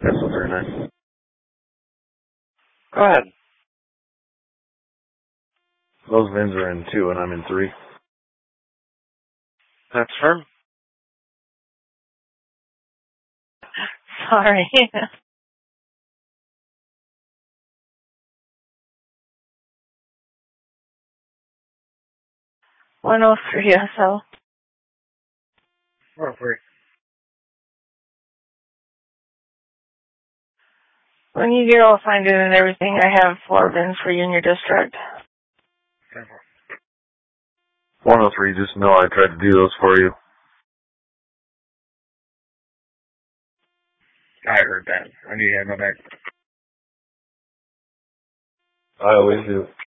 That's so very nice. Go ahead. Those VINs are in 2 and I'm in 3. That's firm. Sorry. 103 SL. 103. When you get all signed in and everything, I have 4 VINs for you in your district. 103, just know I tried to do those for you. I heard that. I knew you had my back. I always do.